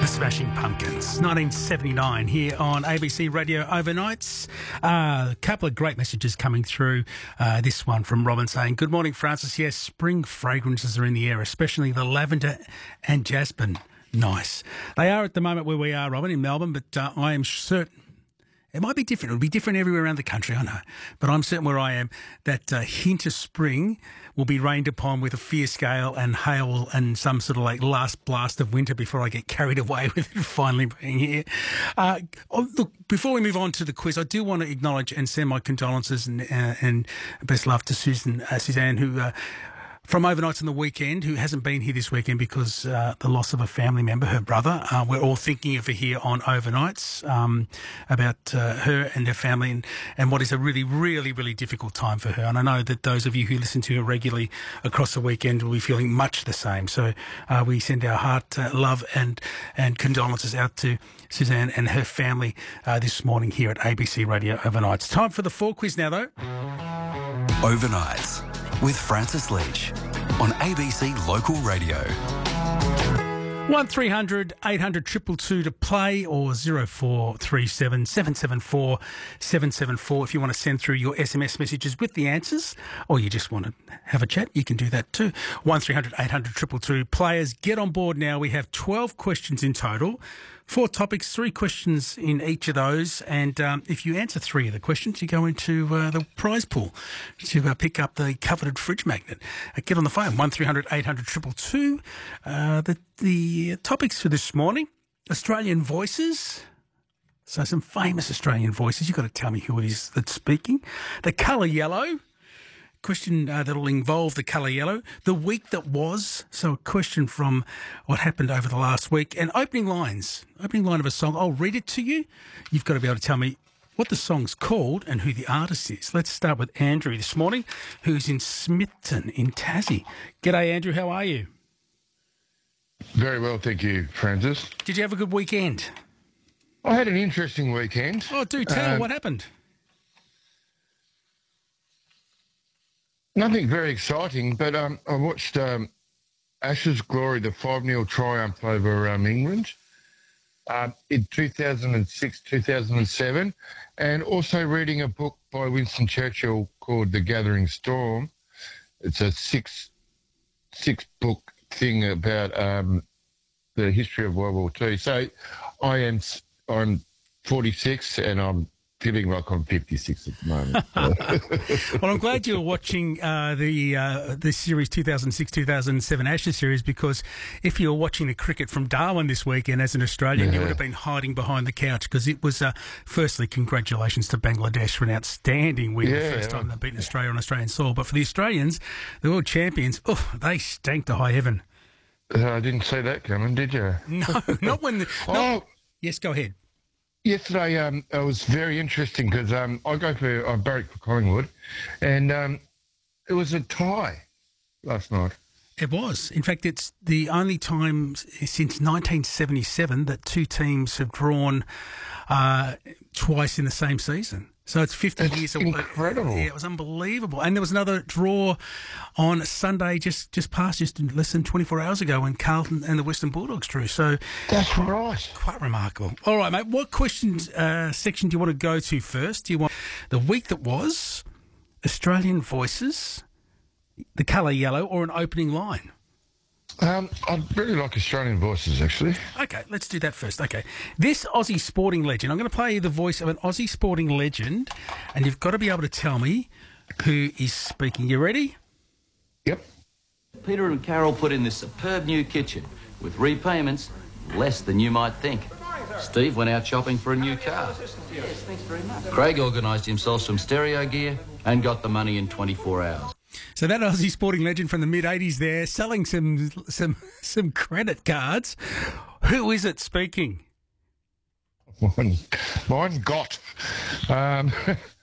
Smashing Pumpkins, 1979 here on ABC Radio Overnights. A couple of great messages coming through. This one from Robin saying, "Good morning, Francis. Yes, spring fragrances are in the air, especially the lavender and jasmine. Nice. They are at the moment where we are, Robin, in Melbourne, but I am certain it might be different. It'll be different everywhere around the country, I know. But I'm certain where I am that hint of spring will be rained upon with a fierce gale and hail and some sort of like last blast of winter before I get carried away with it finally being here. Look, before we move on to the quiz, I do want to acknowledge and send my condolences and best love to Suzanne, who... from Overnights on the weekend, who hasn't been here this weekend because the loss of a family member, her brother. We're all thinking of her here on Overnights about her and her family and what is a really, really, really difficult time for her. And I know that those of you who listen to her regularly across the weekend will be feeling much the same. So we send our heart, love and condolences out to Suzanne and her family this morning here at ABC Radio Overnights. Time for the 4 quiz now, though. Overnights with Francis Leach on ABC Local Radio. 1300 800 222 to play, or 0437 774 774 if you want to send through your SMS messages with the answers, or you just want to have a chat, you can do that too. 1300 800 222. Players, get on board now. We have 12 questions in total. 4 topics, 3 questions in each of those, and if you answer 3 of the questions, you go into the prize pool to pick up the coveted fridge magnet. Get on the phone, 1300 800 222. The topics for this morning: Australian voices. So some famous Australian voices. You've got to tell me who it is that's speaking. The colour yellow. Question that'll involve the colour yellow. The week that was, so a question from what happened over the last week. And opening line of a song. I'll read it to you. You've got to be able to tell me what the song's called and who the artist is. Let's start with Andrew this morning, who's in Smithton in Tassie. G'day, Andrew. How are you? Very well, thank you, Francis. Did you have a good weekend? I had an interesting weekend. Oh, do tell. What happened? Nothing very exciting, but I watched Ashes Glory, the 5-0 triumph over England in 2006, 2007, and also reading a book by Winston Churchill called The Gathering Storm. It's a six-book thing about the history of World War II. So I'm 46 and I'm feeling like I'm 56 at the moment. Well, I'm glad you're watching the series 2006-2007 Ashes series, because if you were watching the cricket from Darwin this weekend as an Australian, you would have been hiding behind the couch, because it was, firstly, congratulations to Bangladesh for an outstanding win, the first time they've beaten Australia on Australian soil. But for the Australians, the world champions, they stank to high heaven. I didn't see that coming, did you? No, not when... Yes, go ahead. Yesterday, it was very interesting because I barrack for Collingwood, and it was a tie last night. It was. In fact, it's the only time since 1977 that 2 teams have drawn twice in the same season. So it's 50 years. Incredible. Yeah, it was unbelievable. And there was another draw on Sunday just less than 24 hours ago when Carlton and the Western Bulldogs drew. So that's right. Quite remarkable. All right, mate. What questions section do you want to go to first? Do you want the week that was, Australian voices, the colour yellow, or an opening line? I'd really like Australian voices, actually. Okay, let's do that first. Okay. This Aussie sporting legend, I'm going to play you the voice of an Aussie sporting legend, and you've got to be able to tell me who is speaking. You ready? Yep. Peter and Carol put in this superb new kitchen with repayments less than you might think. Steve went out shopping for a new car. Yes, thanks very much. Craig organised himself some stereo gear and got the money in 24 hours. So that Aussie sporting legend from the mid-'80s there, selling some credit cards. Who is it speaking? Mine got.